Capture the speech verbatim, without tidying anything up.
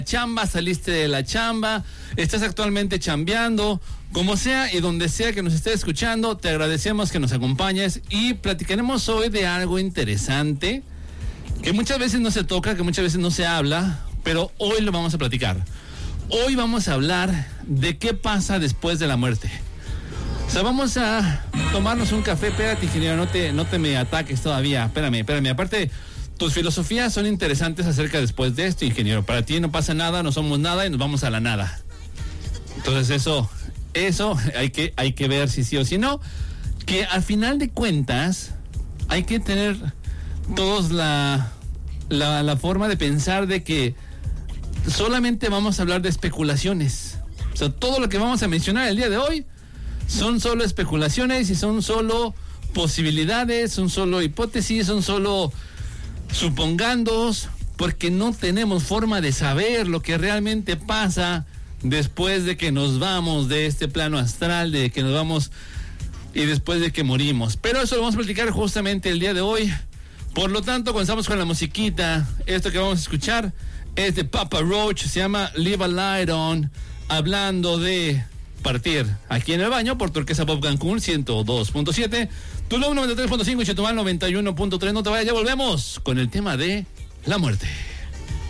chamba, saliste de la chamba, estás actualmente chambeando, como sea y donde sea que nos estés escuchando, te agradecemos que nos acompañes y platicaremos hoy de algo interesante que muchas veces no se toca, que muchas veces no se habla, pero hoy lo vamos a platicar. Hoy vamos a hablar de qué pasa después de la muerte. O sea, vamos a tomarnos un café. Espérate, ingeniero, no te, no te me ataques todavía. Espérame, espérame. Aparte, tus filosofías son interesantes acerca después de esto, ingeniero. Para ti no pasa nada, no somos nada y nos vamos a la nada. Entonces eso, eso hay que, hay que ver si sí o si no. Que al final de cuentas hay que tener todos la, la, la forma de pensar de que solamente vamos a hablar de especulaciones. O sea, todo lo que vamos a mencionar el día de hoy son solo especulaciones y son solo posibilidades, son solo hipótesis, son solo supongandos, porque no tenemos forma de saber lo que realmente pasa después de que nos vamos de este plano astral, de que nos vamos y después de que morimos. Pero eso lo vamos a platicar justamente el día de hoy. Por lo tanto, comenzamos con la musiquita. Esto que vamos a escuchar es de Papa Roach, se llama Leave a Light On, hablando de partir aquí en el baño por Turquesa Pop Cancún ciento dos punto siete, Tulum noventa y tres punto cinco y Chetumal noventa y uno punto tres. No te vayas, ya volvemos con el tema de la muerte.